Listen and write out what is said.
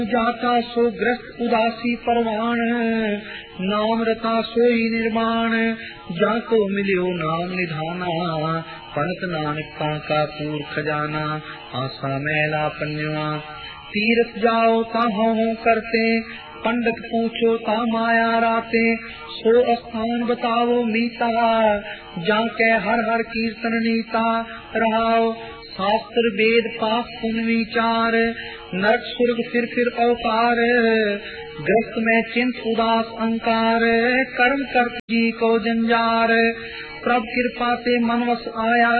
जाता सो ग्रस्त उदासी परवान, नाम रता सोई निर्माण, जाको मिलियो नाम निधाना, पंत नानक का पूर खजाना, आशा मैला पन्युआ। तीर्थ जाओ ताहो करते, पंडित पूछो ता माया राते, सो स्थान बताओ मीता, जाके हर हर कीर्तन नीता, रहाओ शास्त्र वेद पाप पुण्य विचार, नरक स्वर्ग फिर अवतार, ग्रस्त में चिंत उदास अंकार, कर्म कर जी को जंजार, प्रभ कृपा से मनवश आया,